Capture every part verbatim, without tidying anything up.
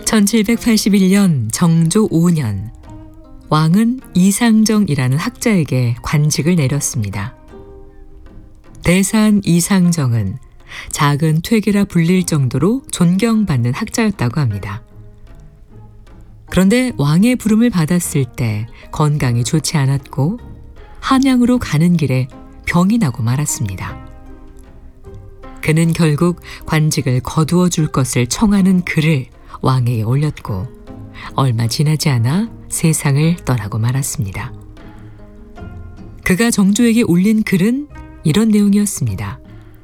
천칠백팔십일 년 정조 오 년 왕은 이상정이라는 학자에게 관직을 내렸습니다. 대산 이상정은 작은 퇴계라 불릴 정도로 존경받는 학자였다고 합니다. 그런데 왕의 부름을 받았을 때 건강이 좋지 않았고 한양으로 가는 길에 병이 나고 말았습니다. 그는 결국 관직을 거두어 줄 것을 청하는 글을 왕에게 올렸고 얼마 지나지 않아 세상을 떠나고 말았습니다. 그가 정조에게 올린 글은 이런 내용이었습니다.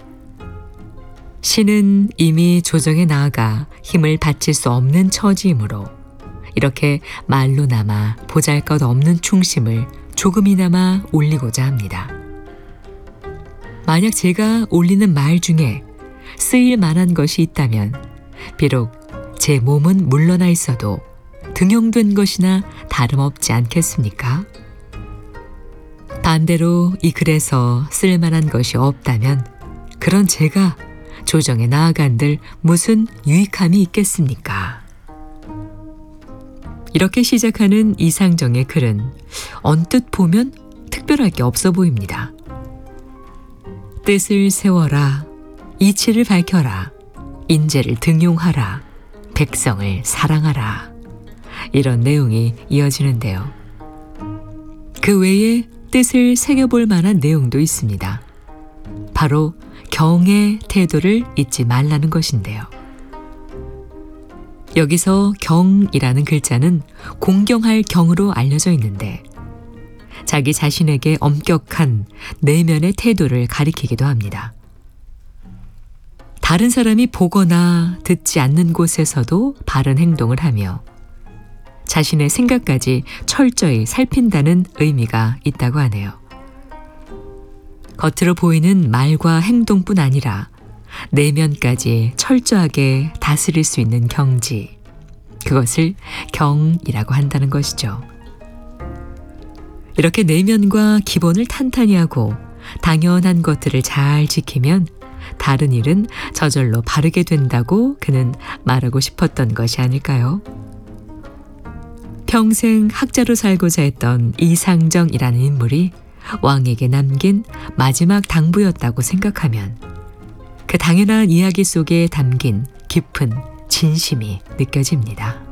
신은 이미 조정에 나아가 힘을 바칠 수 없는 처지이므로 이렇게 말로나마 보잘것없는 충심을 조금이나마 올리고자 합니다. 만약 제가 올리는 말 중에 쓰일 만한 것이 있다면 비록 제 몸은 물러나 있어도 등용된 것이나 다름없지 않겠습니까? 반대로 이 글에서 쓸만한 것이 없다면 그런 제가 조정에 나아간들 무슨 유익함이 있겠습니까? 이렇게 시작하는 이상정의 글은 언뜻 보면 특별할 게 없어 보입니다. 뜻을 세워라, 이치를 밝혀라, 인재를 등용하라, 백성을 사랑하라. 이런 내용이 이어지는데요. 그 외에 뜻을 새겨볼 만한 내용도 있습니다. 바로 경의 태도를 잊지 말라는 것인데요. 여기서 경이라는 글자는 공경할 경으로 알려져 있는데 자기 자신에게 엄격한 내면의 태도를 가리키기도 합니다. 다른 사람이 보거나 듣지 않는 곳에서도 바른 행동을 하며 자신의 생각까지 철저히 살핀다는 의미가 있다고 하네요. 겉으로 보이는 말과 행동뿐 아니라 내면까지 철저하게 다스릴 수 있는 경지, 그것을 경이라고 한다는 것이죠. 이렇게 내면과 기본을 탄탄히 하고 당연한 것들을 잘 지키면 다른 일은 저절로 바르게 된다고 그는 말하고 싶었던 것이 아닐까요? 평생 학자로 살고자 했던 이상정이라는 인물이 왕에게 남긴 마지막 당부였다고 생각하면 그 당연한 이야기 속에 담긴 깊은 진심이 느껴집니다.